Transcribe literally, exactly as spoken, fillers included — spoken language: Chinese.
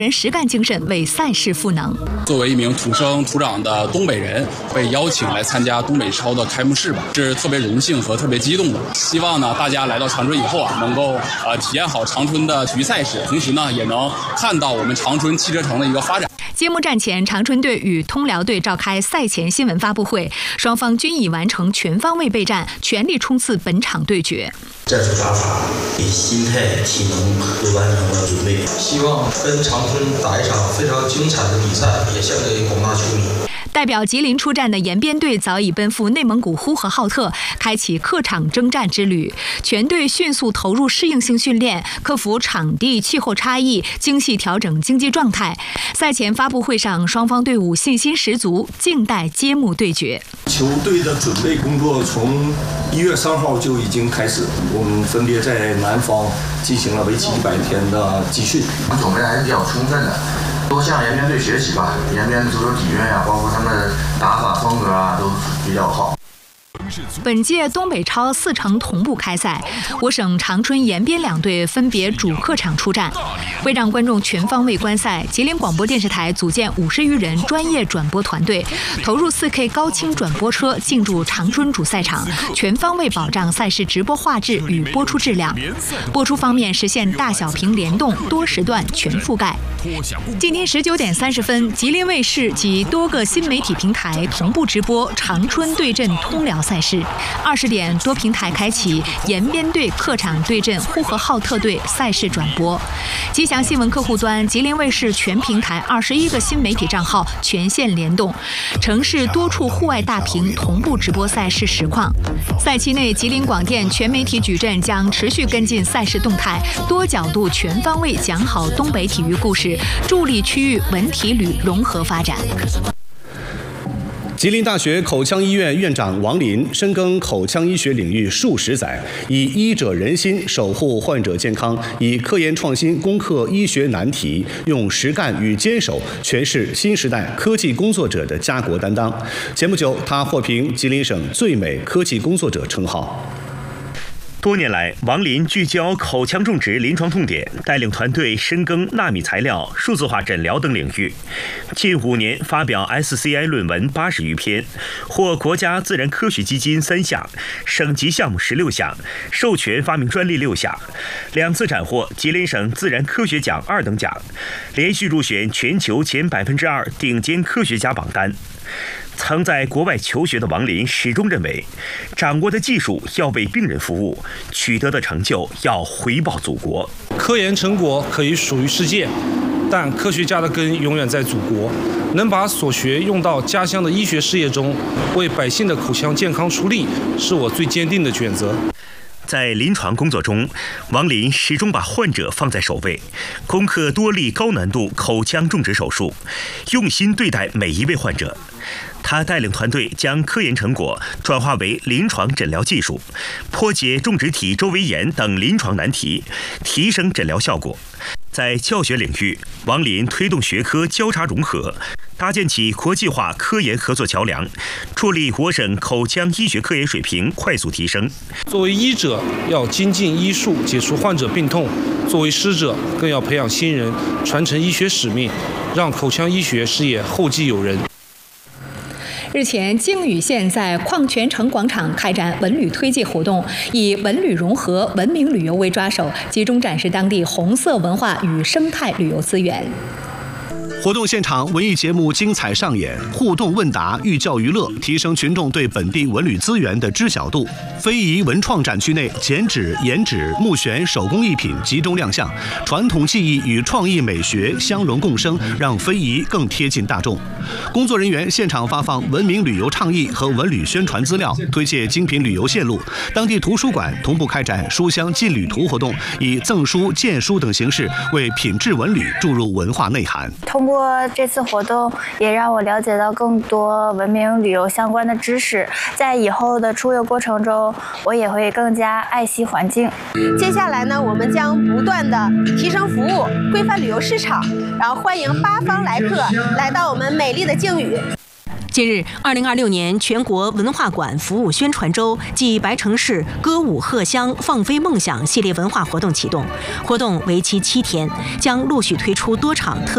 人实干精神为赛事赋能。 作为一名土生土长的东北人，被邀请来参加东北超的开幕式吧，是特别荣幸和特别激动的。希望呢，大家来到长春以后啊，能够呃体验好长春的体育赛事，同时呢，也能看到我们长春汽车城的一个发展。 揭幕战前，长春队与通辽队召开赛前新闻发布会，双方均已完成全方位备战，全力冲刺本场对决。 战术打法、心态、体能都完成了准备，希望跟长春打一场非常精彩的比赛，也献给广大球迷。 代表吉林出战的延边队早已奔赴内蒙古呼和浩特，开启客场征战之旅。全队迅速投入适应性训练，克服场地、气候差异，精细调整经济状态。赛前发布会上，双方队伍信心十足，静待揭幕对决。 球队的准备工作从一月三号就已经开始，我们分别在南方进行了为期一百天的集训， 准备还是比较充分的。多向延边队学习吧，延边足球底蕴啊，包括他们打法风格啊，都比较好。 本届东北超四城同步开赛，我省长春、延边两队分别主客场出战。为让观众全方位观赛，吉林广播电视台组建五十余人专业转播团队，投入 四K 高清转播车进驻长春主赛场，全方位保障赛事直播画质与播出质量。播出方面实现大小屏联动，多时段全覆盖。今天十九点三十分，吉林卫视及多个新媒体平台同步直播长春对阵通辽赛事。二十点，多平台开启延边队客场对阵呼和浩特队赛事转播。吉祥新闻客户端、吉林卫视全平台二十一个新媒体账号全线联动，城市多处户外大屏同步直播赛事实况。赛期内，吉林广电全媒体矩阵将持续跟进赛事动态，多角度、全方位讲好东北体育故事，助力区域文体旅融合发展。 吉林大学口腔医院院长王林深耕口腔医学领域数十载，以医者仁心守护患者健康，以科研创新攻克医学难题，用实干与坚守诠释新时代科技工作者的家国担当。前不久，他获评吉林省最美科技工作者称号。 多年来，王林聚焦口腔种植临床痛点，带领团队深耕纳米材料、数字化诊疗等领域。近五年发表 S C I 论文八十余篇，获国家自然科学基金三项，省级项目十六项，授权发明专利六项，两次斩获吉林省自然科学奖二等奖，连续入选全球前百分之二顶尖科学家榜单。曾在国外求学的王林始终认为，掌握的技术要为病人服务，取得的成就要回报祖国。 科研成果可以属于世界，但科学家的根永远在祖国。能把所学用到家乡的医学事业中，为百姓的口腔健康出力，是我最坚定的选择。 在临床工作中，王林始终把患者放在首位，攻克多例高难度口腔种植手术，用心对待每一位患者。他带领团队将科研成果转化为临床诊疗技术，破解种植体周围炎等临床难题，提升诊疗效果。在教学领域，王林推动学科交叉融合，搭建起国际化科研合作桥梁，助力我省口腔医学科研水平快速提升。 作为医者，要精进医术，解除患者病痛；作为师者，更要培养新人，传承医学使命，让口腔医学事业后继有人。 日前，靖宇县在矿泉城广场开展文旅推介活动，以文旅融合、文明旅游为抓手，集中展示当地红色文化与生态旅游资源。 活动现场，文艺节目精彩上演，互动问答，寓教于乐，提升群众对本地文旅资源的知晓度。非遗文创展区内，剪纸、研纸、木旋手工艺品集中亮相，传统技艺与创意美学相融共生，让非遗更贴近大众。工作人员现场发放文明旅游倡议和文旅宣传资料，推介精品旅游线路。当地图书馆同步开展书香进旅图活动，以赠书、荐书等形式为品质文旅注入文化内涵。 通过这次活动，也让我了解到更多文明旅游相关的知识，在以后的出游过程中，我也会更加爱惜环境。 接下来呢，我们将不断的提升服务，规范旅游市场，然后欢迎八方来客来到我们美丽的靖宇。 近日，二零二六年全国文化馆服务宣传周暨白城市歌舞荷香放飞梦想系列文化活动启动，活动为期七天，将陆续推出多场特